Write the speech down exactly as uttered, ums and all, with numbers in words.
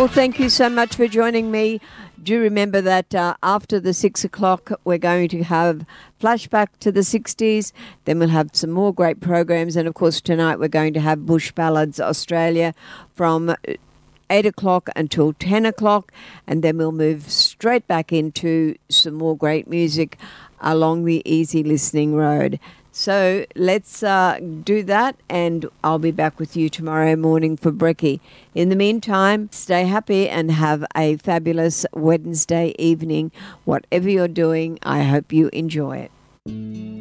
Well, thank you so much for joining me. Do remember that uh, after the six o'clock, we're going to have flashback to the sixties. Then we'll have some more great programs. And, of course, tonight we're going to have Bush Ballads Australia from eight o'clock until ten o'clock. And then we'll move straight back into some more great music along the easy listening road. So let's uh, do that, and I'll be back with you tomorrow morning for Brekkie. In the meantime, stay happy and have a fabulous Wednesday evening. Whatever you're doing, I hope you enjoy it.